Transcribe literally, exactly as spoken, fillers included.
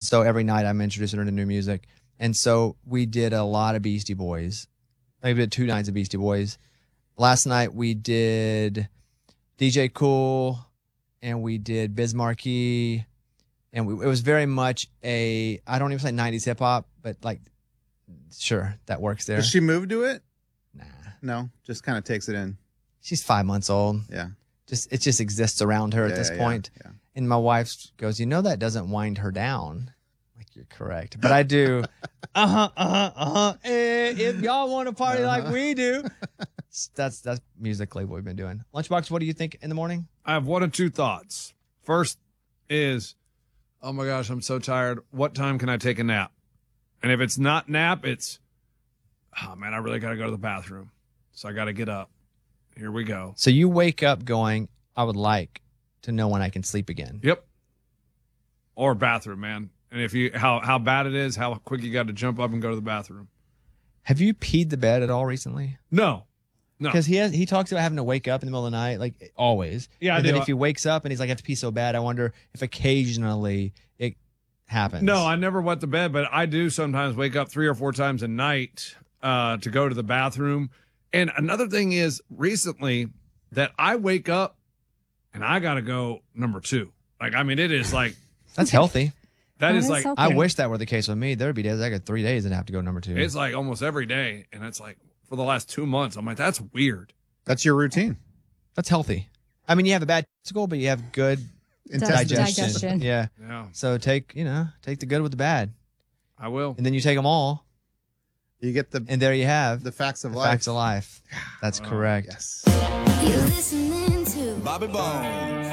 So every night I'm introducing her to new music. And so we did a lot of Beastie Boys. Maybe did two nights of Beastie Boys. Last night we did D J Cool and we did Biz Markie. And we, it was very much a, I don't even say nineties hip hop, but like, sure, that works there. Does she move to it? Nah. No, just kind of takes it in. She's five months old. Yeah. Just It just exists around her Yeah, at this yeah, point. yeah. And my wife goes, you know, that doesn't wind her down. Like, you're correct. But I do, uh-huh, uh-huh, uh-huh. Eh, if y'all want to party Uh-huh. like we do. That's that's musically what we've been doing. Lunchbox, what do you think in the morning? I have one or two thoughts. First is, oh my gosh, I'm so tired. What time can I take a nap? And if it's not nap, it's, oh man, I really got to go to the bathroom. So I got to get up. Here we go. So you wake up going, I would like to know when I can sleep again. Yep. Or bathroom, man. And if you, how, how bad it is, how quick you got to jump up and go to the bathroom. Have you peed the bed at all recently? No. No. Because he has, he talks about having to wake up in the middle of the night, like always. Yeah, I and then do. if he wakes up and he's like, I have to pee so bad, I wonder if occasionally it happens. No, I never wet the bed, but I do sometimes wake up three or four times a night uh, to go to the bathroom. And another thing is recently that I wake up and I got to go number two. Like, I mean, it is like. That's healthy. That That is is like. healthy. I wish that were the case with me. There'd be days I got three days and have to go number two. It's like almost every day. And it's like for the last two months, I'm like, that's weird. That's your routine. That's healthy. I mean, you have a bad physical, but you have good Intestinal. digestion. Digestion. Yeah. Yeah, So take, you know, take the good with the bad. I will. And then you take them all. You get the And there you have the facts of the life. facts of life. That's correct. Yes. You listening to Bobby Bones.